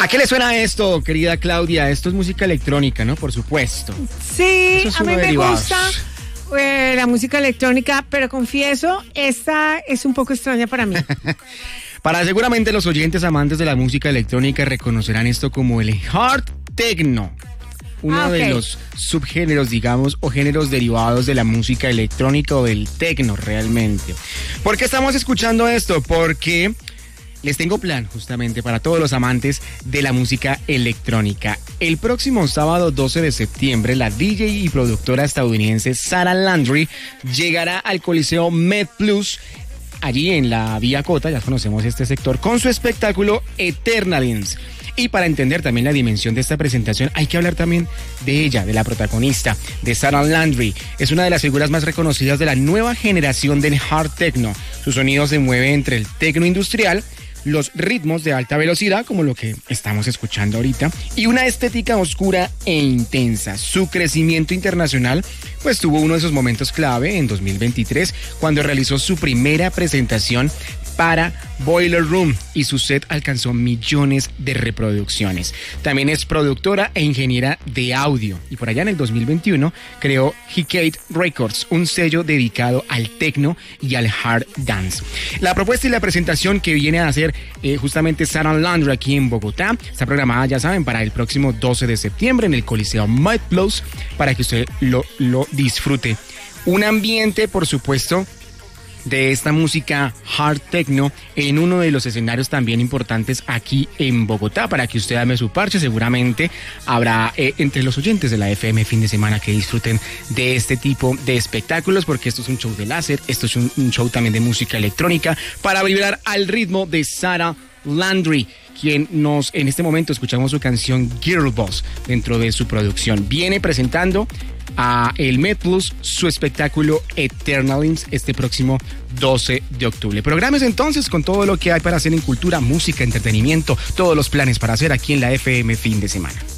¿A qué le suena esto, querida Claudia? Esto es música electrónica, ¿no? Por supuesto. Sí, a mí me gusta la música electrónica, pero confieso, esta es un poco extraña para mí. Para seguramente los oyentes amantes de la música electrónica reconocerán esto como el hard techno. Uno de los subgéneros, digamos, o géneros derivados de la música electrónica o del techno realmente. ¿Por qué estamos escuchando esto? Porque les tengo plan justamente para todos los amantes de la música electrónica. El próximo sábado 12 de septiembre, la DJ y productora estadounidense Sarah Landry llegará al Coliseo MedPlus, allí en la Vía Cota, ya conocemos este sector, con su espectáculo Eternalins. Y para entender también la dimensión de esta presentación, hay que hablar también de ella, de la protagonista, de Sarah Landry. Es una de las figuras más reconocidas de la nueva generación del hard techno. Su sonido se mueve entre el techno industrial, los ritmos de alta velocidad, como lo que estamos escuchando ahorita, y una estética oscura e intensa. Su crecimiento internacional pues tuvo uno de esos momentos clave en 2023, cuando realizó su primera presentación para Boiler Room y su set alcanzó millones de reproducciones. También es productora e ingeniera de audio y por allá en el 2021 creó Hicate Records, un sello dedicado al techno y al hard dance. La propuesta y la presentación que viene a hacer justamente Sarah Landry aquí en Bogotá está programada, ya saben, para el próximo 12 de septiembre en el Coliseo MedPlus, para que usted lo disfrute. Un ambiente, por supuesto, de esta música hard techno en uno de los escenarios también importantes aquí en Bogotá, para que usted dame su parche. Seguramente habrá entre los oyentes de la FM fin de semana que disfruten de este tipo de espectáculos, porque esto es un show de láser, esto es un show también de música electrónica para vibrar al ritmo de Sarah Landry, quien en este momento escuchamos su canción Girl Boss dentro de su producción. Viene presentando a el MedPlus su espectáculo Eternalins este próximo 12 de octubre. Programes entonces con todo lo que hay para hacer en cultura, música, entretenimiento, todos los planes para hacer aquí en la FM fin de semana.